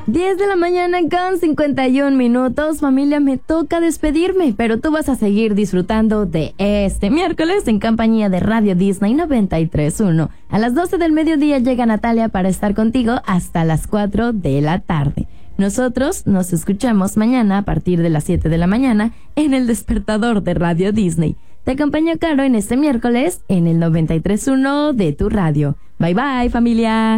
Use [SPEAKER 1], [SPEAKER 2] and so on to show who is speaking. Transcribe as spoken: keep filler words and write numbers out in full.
[SPEAKER 1] diez de la mañana con cincuenta y un minutos. Familia, me toca despedirme, pero tú vas a seguir disfrutando de este miércoles en compañía de Radio Disney noventa y tres punto uno. A las doce del mediodía llega Natalia para estar contigo hasta las cuatro de la tarde. Nosotros nos escuchamos mañana a partir de las siete de la mañana en el despertador de Radio Disney. Te acompaño Caro en este miércoles en el noventa y tres punto uno de tu radio. Bye bye, familia.